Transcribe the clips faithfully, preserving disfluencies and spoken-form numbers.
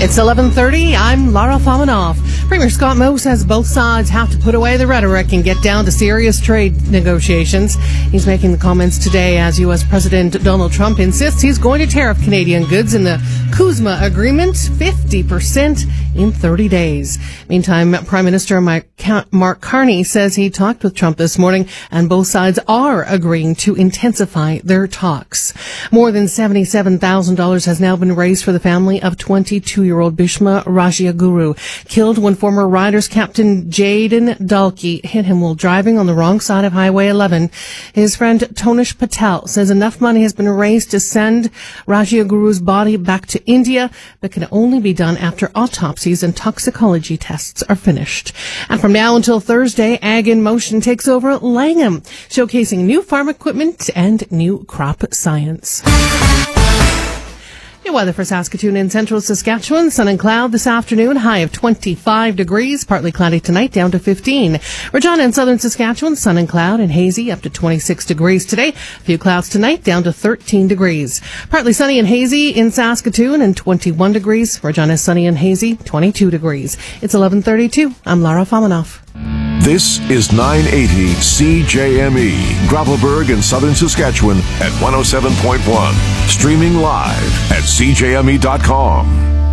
It's eleven thirty. I'm Lara Famanoff. Premier Scott Moe says both sides have to put away the rhetoric and get down to serious trade negotiations. He's making the comments today as U S President Donald Trump insists he's going to tariff Canadian goods in the CUSMA agreement fifty percent in thirty days. Meantime, Prime Minister Mark Carney says he talked with Trump this morning and both sides are agreeing to intensify their talks. More than seventy-seven thousand dollars has now been raised for the family of twenty-two-year-old Bhishma Rajaguru, killed when former Riders captain Jaden Dalkey hit him while driving on the wrong side of Highway eleven. His friend Tonish Patel says enough money has been raised to send Rajaguru's body back to India, but can only be done after autopsies and toxicology tests are finished. And from now until Thursday, Ag in Motion takes over Langham, showcasing new farm equipment and new crop science. Your weather for Saskatoon and central Saskatchewan. Sun and cloud this afternoon, high of twenty-five degrees. Partly cloudy tonight, down to fifteen. Regina and southern Saskatchewan, sun and cloud and hazy, up to twenty-six degrees today. A few clouds tonight, down to thirteen degrees. Partly sunny and hazy in Saskatoon and twenty-one degrees. Regina sunny and hazy, twenty-two degrees. It's eleven thirty-two. I'm Lara Famanoff. This is nine eighty C J M E, Gravelburg in southern Saskatchewan at one oh seven point one. Streaming live at c j m e dot com.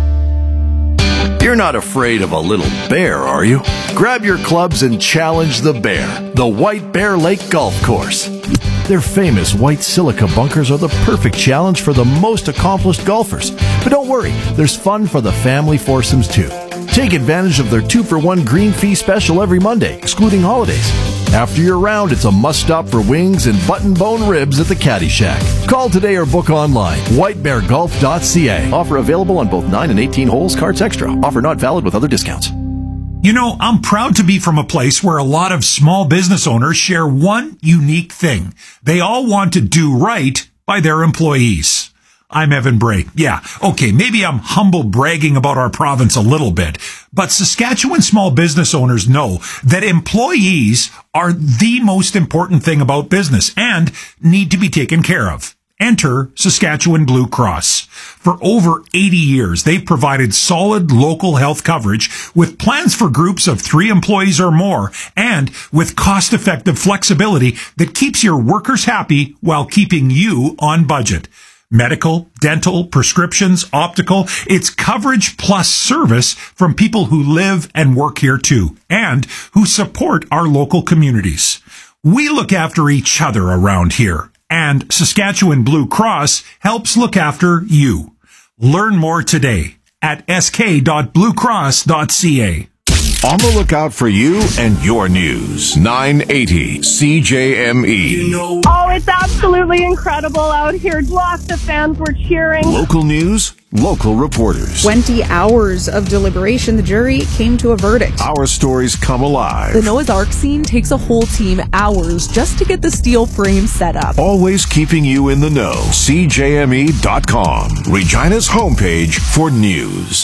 You're not afraid of a little bear, are you? Grab your clubs and challenge the bear, the White Bear Lake Golf Course. Their famous white silica bunkers are the perfect challenge for the most accomplished golfers. But don't worry, there's fun for the family foursomes too. Take advantage of their two for one green fee special every Monday, excluding holidays. After your round, it's a must-stop for wings and button-bone ribs at the Caddy Shack. Call today or book online. white bear golf dot c a. Offer available on both nine and eighteen holes, cards extra. Offer not valid with other discounts. You know, I'm proud to be from a place where a lot of small business owners share one unique thing. They all want to do right by their employees. I'm Evan Bray. Yeah, okay, maybe I'm humble bragging about our province a little bit, but Saskatchewan small business owners know that employees are the most important thing about business and need to be taken care of. Enter Saskatchewan Blue Cross. For over eighty years, they've provided solid local health coverage with plans for groups of three employees or more and with cost-effective flexibility that keeps your workers happy while keeping you on budget. Medical, dental, prescriptions, optical, it's coverage plus service from people who live and work here too, and who support our local communities. We look after each other around here, and Saskatchewan Blue Cross helps look after you. Learn more today at s k dot blue cross dot c a. On the lookout for you and your news. nine eighty C J M E. Oh, it's absolutely incredible out here. Lots of fans were cheering. Local news, local reporters. twenty hours of deliberation, the jury came to a verdict. Our stories come alive. The Noah's Ark scene takes a whole team hours just to get the steel frame set up. Always keeping you in the know. c j m e dot com. Regina's homepage for news.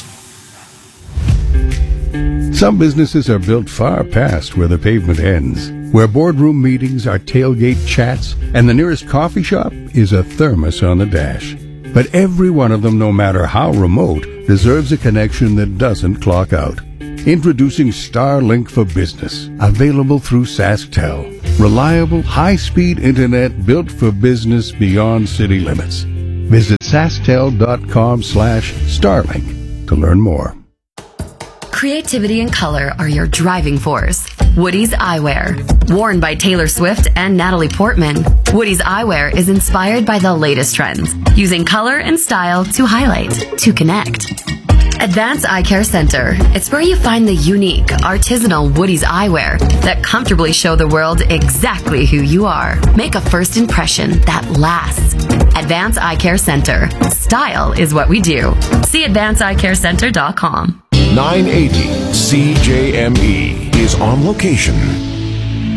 Some businesses are built far past where the pavement ends, where boardroom meetings are tailgate chats, and the nearest coffee shop is a thermos on the dash. But every one of them, no matter how remote, deserves a connection that doesn't clock out. Introducing Starlink for Business, available through SaskTel. Reliable, high-speed internet built for business beyond city limits. Visit sasktel.com slash Starlink to learn more. Creativity and color are your driving force. Woody's Eyewear. Worn by Taylor Swift and Natalie Portman, Woody's Eyewear is inspired by the latest trends, using color and style to highlight, to connect. Advance Eye Care Center. It's where you find the unique, artisanal Woody's Eyewear that comfortably show the world exactly who you are. Make a first impression that lasts. Advance Eye Care Center. Style is what we do. See advance eye care center dot com. nine eighty C J M E is on location.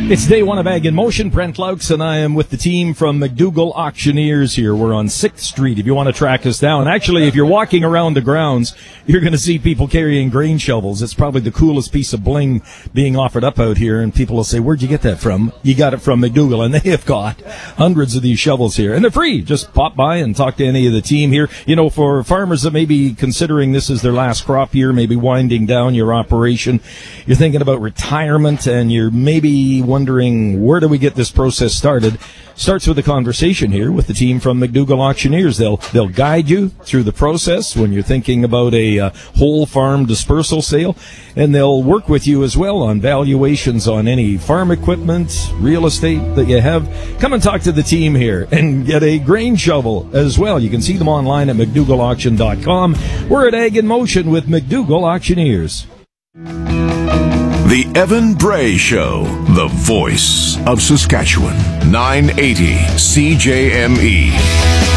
It's day one of Ag in Motion. Brent Laux and I am with the team from McDougall Auctioneers here. We're on sixth street if you want to track us down. Actually, if you're walking around the grounds, you're going to see people carrying grain shovels. It's probably the coolest piece of bling being offered up out here, and people will say, where'd you get that from? You got it from McDougall, and they have got hundreds of these shovels here, and they're free. Just pop by and talk to any of the team here. You know, for farmers that may be considering this is their last crop year, maybe winding down your operation, you're thinking about retirement, and you're maybe wondering, where do we get this process started? Starts with a conversation here with the team from McDougall Auctioneers. They'll they'll guide you through the process when you're thinking about a uh, whole farm dispersal sale, and they'll work with you as well on valuations on any farm equipment, real estate that you have. Come and talk to the team here and get a grain shovel as well. You can see them online at mcdougall auction dot com. We're at Ag in Motion with McDougall Auctioneers. The Evan Bray Show, the voice of Saskatchewan. nine eighty C J M E.